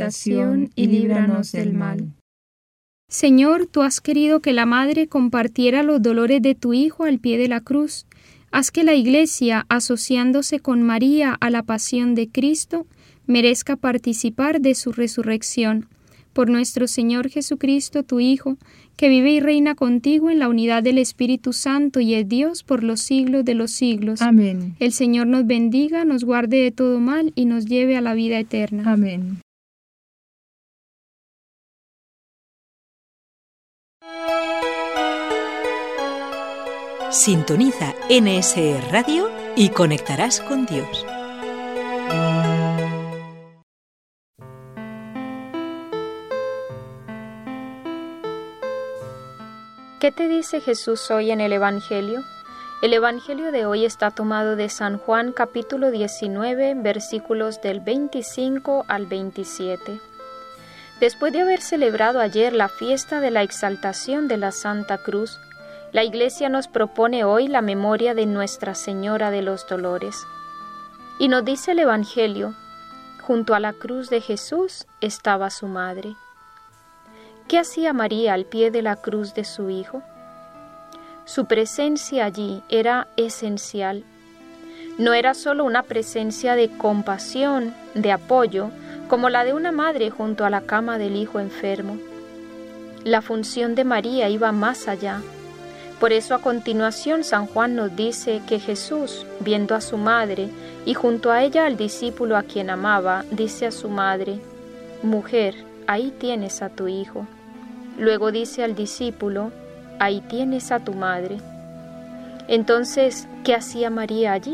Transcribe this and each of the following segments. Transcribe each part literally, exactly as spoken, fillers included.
tentación y líbranos del mal. Señor, tú has querido que la Madre compartiera los dolores de tu Hijo al pie de la cruz. Haz que la Iglesia, asociándose con María a la pasión de Cristo, merezca participar de su resurrección. Por nuestro Señor Jesucristo, tu Hijo, que vive y reina contigo en la unidad del Espíritu Santo y es Dios por los siglos de los siglos. Amén. El Señor nos bendiga, nos guarde de todo mal y nos lleve a la vida eterna. Amén. Sintoniza N S E Radio y conectarás con Dios. ¿Qué te dice Jesús hoy en el Evangelio? El Evangelio de hoy está tomado de San Juan capítulo diecinueve, versículos del veinticinco al veintisiete. Después de haber celebrado ayer la fiesta de la exaltación de la Santa Cruz, la Iglesia nos propone hoy la memoria de Nuestra Señora de los Dolores. Y nos dice el Evangelio, junto a la cruz de Jesús estaba su madre. ¿Qué hacía María al pie de la cruz de su Hijo? Su presencia allí era esencial. No era solo una presencia de compasión, de apoyo, como la de una madre junto a la cama del hijo enfermo. La función de María iba más allá. Por eso a continuación San Juan nos dice que Jesús, viendo a su madre y junto a ella al discípulo a quien amaba, dice a su madre: «Mujer, ahí tienes a tu hijo». Luego dice al discípulo: «Ahí tienes a tu madre». Entonces, ¿qué hacía María allí?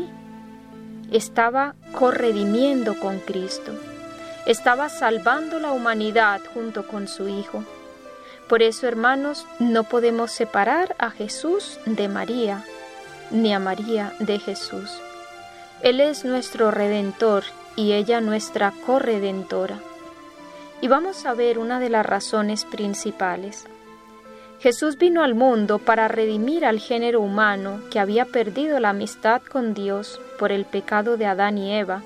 Estaba corredimiendo con Cristo. Estaba salvando la humanidad junto con su Hijo. Por eso, hermanos, no podemos separar a Jesús de María, ni a María de Jesús. Él es nuestro Redentor y ella nuestra corredentora. Y vamos a ver una de las razones principales. Jesús vino al mundo para redimir al género humano que había perdido la amistad con Dios por el pecado de Adán y Eva.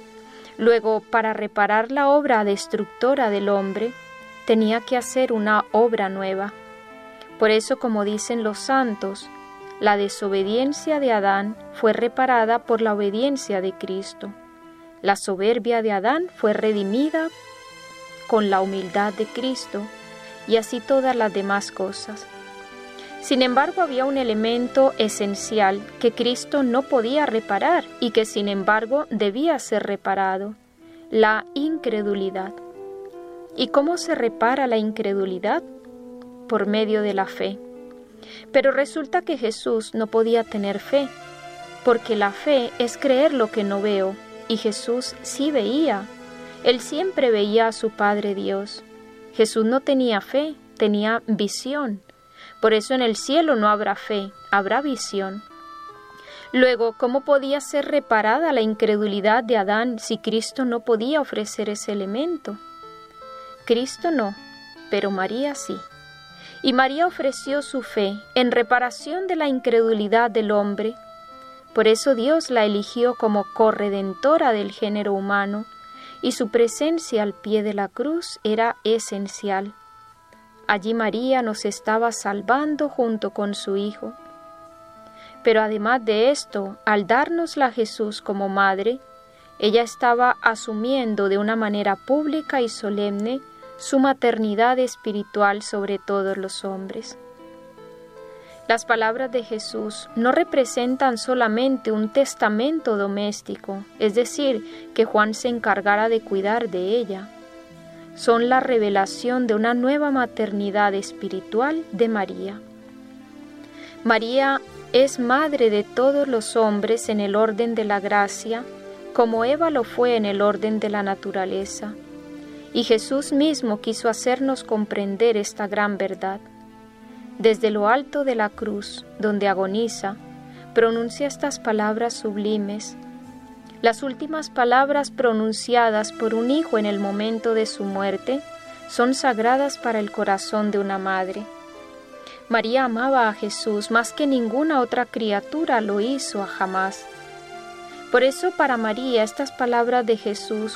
Luego, para reparar la obra destructora del hombre, tenía que hacer una obra nueva. Por eso, como dicen los santos, la desobediencia de Adán fue reparada por la obediencia de Cristo. La soberbia de Adán fue redimida con la humildad de Cristo, y así todas las demás cosas. Sin embargo, había un elemento esencial que Cristo no podía reparar y que sin embargo debía ser reparado: la incredulidad. ¿Y cómo se repara la incredulidad? Por medio de la fe. Pero resulta que Jesús no podía tener fe, porque la fe es creer lo que no veo, y Jesús sí veía. Él siempre veía a su Padre Dios. Jesús no tenía fe, tenía visión. Por eso en el cielo no habrá fe, habrá visión. Luego, ¿cómo podía ser reparada la incredulidad de Adán si Cristo no podía ofrecer ese elemento? Cristo no, pero María sí. Y María ofreció su fe en reparación de la incredulidad del hombre. Por eso Dios la eligió como corredentora del género humano, y su presencia al pie de la cruz era esencial. Allí María nos estaba salvando junto con su Hijo. Pero además de esto, al dárnosla a Jesús como madre, ella estaba asumiendo de una manera pública y solemne su maternidad espiritual sobre todos los hombres. Las palabras de Jesús no representan solamente un testamento doméstico, es decir, que Juan se encargara de cuidar de ella. Son la revelación de una nueva maternidad espiritual de María. María es madre de todos los hombres en el orden de la gracia, como Eva lo fue en el orden de la naturaleza. Y Jesús mismo quiso hacernos comprender esta gran verdad. Desde lo alto de la cruz, donde agoniza, pronuncia estas palabras sublimes, las últimas palabras pronunciadas por un hijo en el momento de su muerte son sagradas para el corazón de una madre. María amaba a Jesús más que ninguna otra criatura lo hizo jamás. Por eso para María estas palabras de Jesús